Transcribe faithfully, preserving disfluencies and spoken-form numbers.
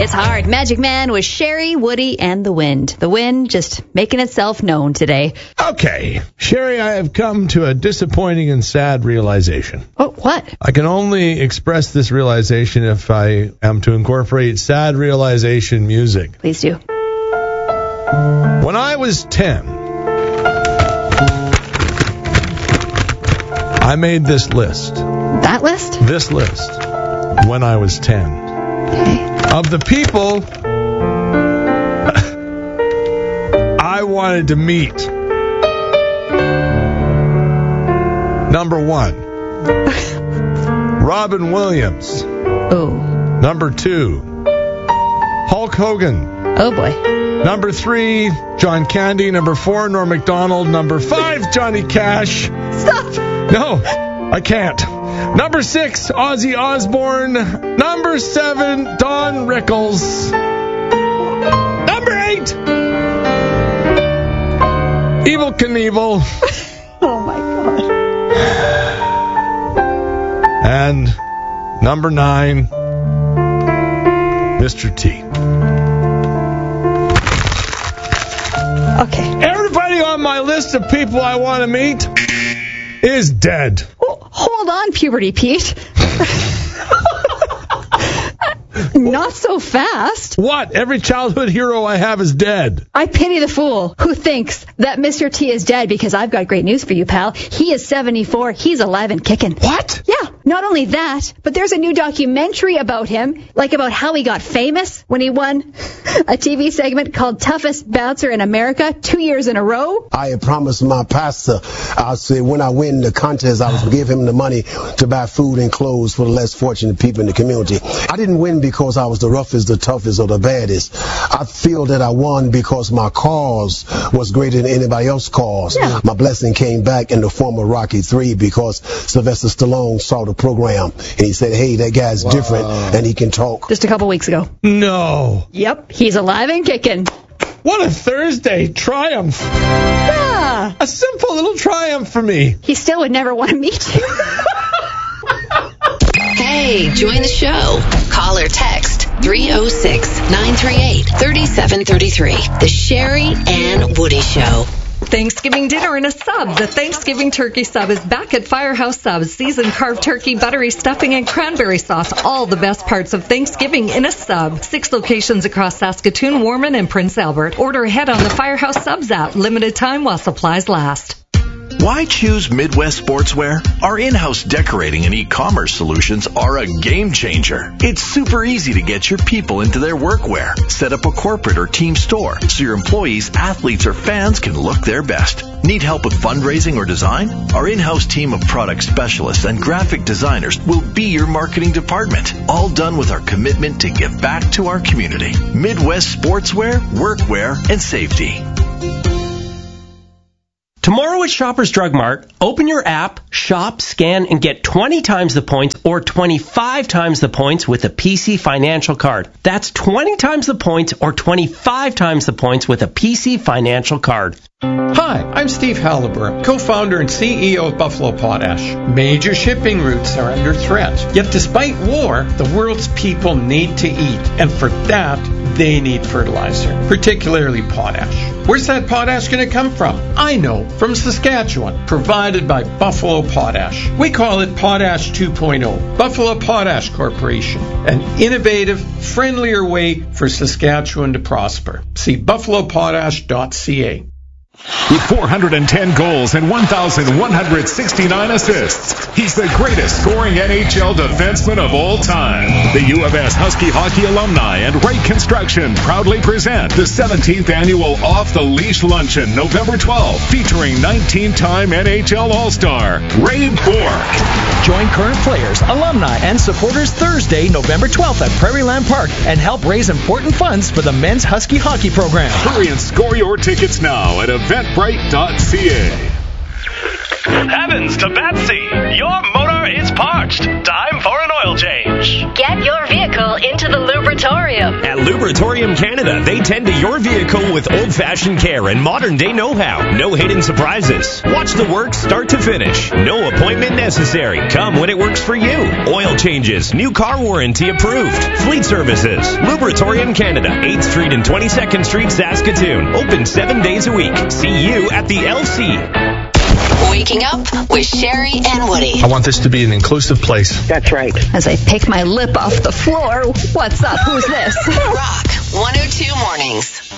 It's hard. Magic Man with Sherry, Woody, and the Wind. The Wind just making itself known today. Okay. Sherry, I have come to a disappointing and sad realization. Oh, what? I can only express this realization if I am to incorporate sad realization music. Please do. When I was ten, I made this list. That list? This list. When I was ten. Okay. Of the people I wanted to meet. Number one, Robin Williams. Oh. Number two, Hulk Hogan. Oh, boy. Number three, John Candy. Number four, Norm Macdonald. Number five, Johnny Cash. Stop. No, I can't. Number six, Ozzy Osbourne. Number seven, Don Rickles. Number eight, Evel Knievel. Oh, my God. And number nine, Mister T. Okay. Everybody on my list of people I want to meet is dead. Oh, hold on, Puberty Pete. Not so fast. What? Every childhood hero I have is dead. I pity the fool who thinks that Mister T is dead, because I've got great news for you, pal. He is seventy-four. He's alive and kicking. What? Yeah. Not only that, but there's a new documentary about him, like about how he got famous when he won a T V segment called Toughest Bouncer in America two years in a row. I had promised my pastor, I said when I win the contest, I was going to give him the money to buy food and clothes for the less fortunate people in the community. I didn't win because I was the roughest, the toughest, or the baddest. I feel that I won because my cause was greater than anybody else's cause. Yeah. My blessing came back in the form of Rocky three because Sylvester Stallone saw the program and he said, hey, that guy's wow. different and he can talk. Just a couple weeks ago. No. Yep, he's alive and kicking. What a Thursday triumph. Yeah. A simple little triumph for me. He still would never want to meet you. Hey, join the show. Call or text three oh six, nine three eight, three seven three three. The Sherry and Woody Show. Thanksgiving dinner in a sub. The Thanksgiving turkey sub is back at Firehouse Subs. Seasoned carved turkey, buttery stuffing, and cranberry sauce. All the best parts of Thanksgiving in a sub. Six locations across Saskatoon, Warman, and Prince Albert. Order ahead on the Firehouse Subs app. Limited time while supplies last. Why choose Midwest Sportswear? Our in-house decorating and e-commerce solutions are a game changer. It's super easy to get your people into their workwear. Set up a corporate or team store so your employees, athletes, or fans can look their best. Need help with fundraising or design? Our in-house team of product specialists and graphic designers will be your marketing department. All done with our commitment to give back to our community. Midwest Sportswear, Workwear, and Safety. Tomorrow at Shoppers Drug Mart, open your app, shop, scan, and get twenty times the points or twenty-five times the points with a P C Financial Card. That's twenty times the points or twenty-five times the points with a P C Financial Card. Hi, I'm Steve Halliburton, co-founder and C E O of Buffalo Potash. Major shipping routes are under threat. Yet despite war, the world's people need to eat. And for that, they need fertilizer, particularly potash. Where's that potash going to come from? I know, from Saskatchewan, provided by Buffalo Potash. We call it Potash two point oh. Buffalo Potash Corporation, an innovative, friendlier way for Saskatchewan to prosper. See buffalo potash dot c a. With four hundred ten goals and one thousand one hundred sixty-nine assists, he's the greatest scoring N H L defenseman of all time. The U of S Husky Hockey alumni and Wright Construction proudly present the seventeenth annual Off the Leash Luncheon, November twelfth, featuring nineteen-time N H L All-Star Ray Bourque. Join current players, alumni, and supporters Thursday, November twelfth at Prairieland Park and help raise important funds for the men's Husky Hockey program. Hurry and score your tickets now at eventbrite dot c a. Heavens to Betsy! Your motor is parched. Time for an oil change. Get your vehicle into the lubricant Lubritorium. At Lubritorium Canada, they tend to your vehicle with old-fashioned care and modern-day know-how. No hidden surprises. Watch the work start to finish. No appointment necessary. Come when it works for you. Oil changes. New car warranty approved. Fleet services. Lubritorium Canada, eighth Street and twenty-second Street, Saskatoon. Open seven days a week. See you at the L C. Waking up with Sherry and Woody. I want this to be an inclusive place. That's right. As I pick my lip off the floor, what's up? Who's this? Rock one oh two Mornings.